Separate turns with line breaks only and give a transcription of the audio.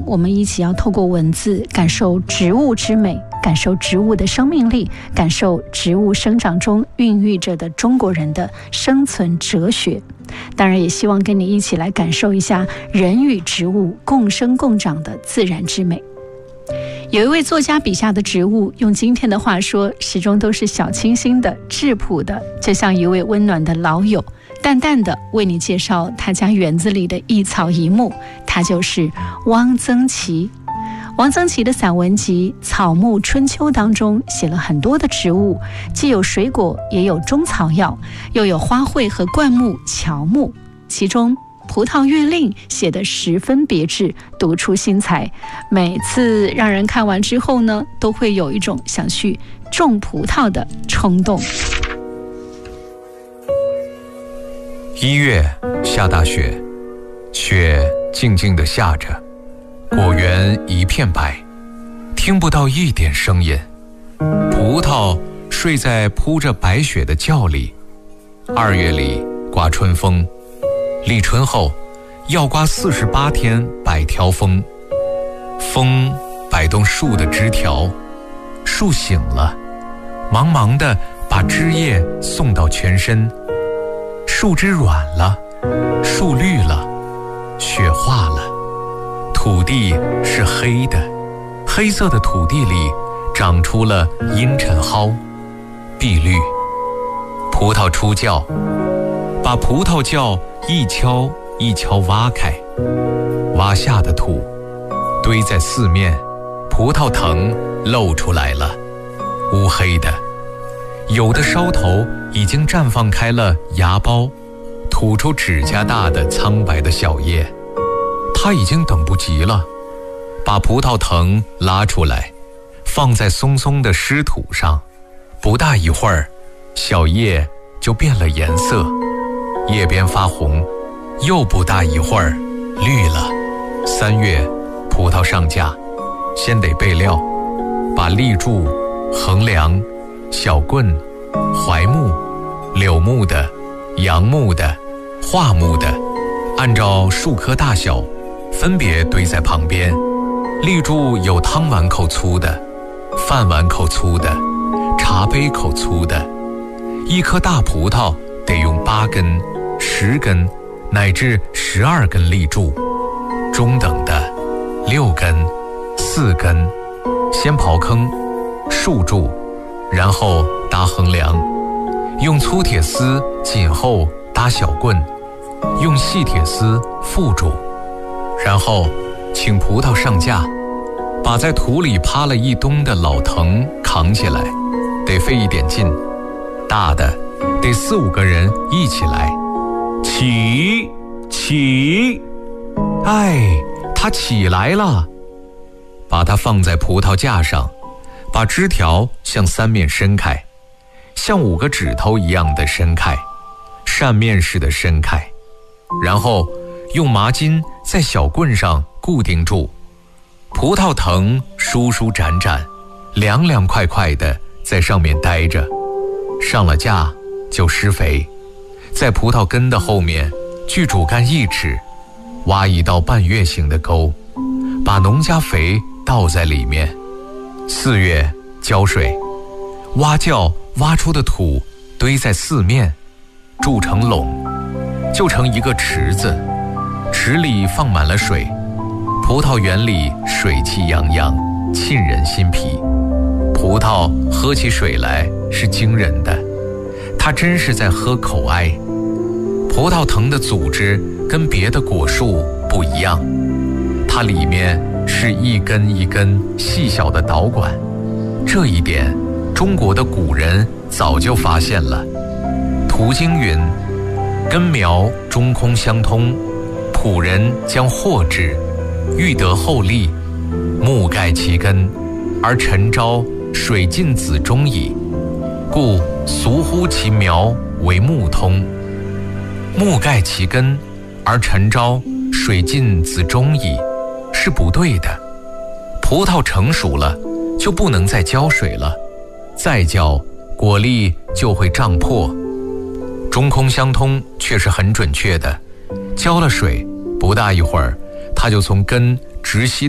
我们一起要透过文字感受植物之美，感受植物的生命力，感受植物生长中孕育着的中国人的生存哲学。当然也希望跟你一起来感受一下人与植物共生共长的自然之美。有一位作家笔下的植物，用今天的话说，始终都是小清新的、质朴的，就像一位温暖的老友，淡淡的为你介绍他家园子里的一草一木。他就是汪曾祺。汪曾祺的散文集《草木春秋》当中写了很多的植物，既有水果，也有中草药，又有花卉和灌木、乔木。其中葡萄月令写得十分别致，独出心裁。每次让人看完之后呢，都会有一种想去种葡萄的冲动。
1月下大雪，雪静静地下着，果园一片白，听不到一点声音。葡萄睡在铺着白雪的窖里。2月里刮春风，立春后要刮48天百条风。风摆动树的枝条，树醒了，忙忙地把枝叶送到全身。树枝软了，树绿了，雪化了，土地是黑的，黑色的土地里长出了阴沉蒿、碧绿。葡萄出窖，把葡萄窖一锹一锹挖开，挖下的土堆在四面，葡萄藤露出来了，乌黑的，有的梢头已经绽放开了芽苞，吐出指甲大的苍白的小叶。他已经等不及了，把葡萄藤拉出来，放在松松的湿土上。不大一会儿，小叶就变了颜色，叶边发红，又不大一会儿绿了。3月葡萄上架，先得备料，把立柱、横梁、小棍、槐木、柳木的、杨木的、桦木的，按照树棵大小分别堆在旁边。立柱有汤碗口粗的、饭碗口粗的、茶杯口粗的。一颗大葡萄得用8根、10根乃至12根立柱，中等的6根、4根。先刨坑竖柱，然后搭横梁，用粗铁丝紧后搭小棍，用细铁丝附住，然后请葡萄上架，把在土里趴了一冬的老藤扛起来，得费一点劲，大的得4、5个人一起来。起！哎，它起来了！把它放在葡萄架上，把枝条向3面伸开，像5个指头一样的伸开，扇面似的伸开，然后用麻筋在小棍上固定住。葡萄藤舒舒展展，凉凉快快的在上面待着。上了架就施肥，在葡萄根的后面距主干1尺，挖一道半月形的沟，把农家肥倒在里面。4月浇水，挖窖挖出的土堆在4面，筑成垄，就成一个池子，池里放满了水。葡萄园里水气洋洋，沁人心脾。葡萄喝起水来是惊人的，它真是在喝口哀。葡萄藤的组织跟别的果树不一样，它里面是一根一根细小的导管，这一点中国的古人早就发现了。途经云：根苗中空相通，仆人将获之，欲得厚利，木盖其根，而晨朝水尽子中矣，故俗呼其苗为木通。木盖其根，而晨朝水尽子中矣，是不对的。葡萄成熟了，就不能再浇水了，再浇，果粒就会胀破。中空相通却是很准确的，浇了水，不大一会儿，它就从根直吸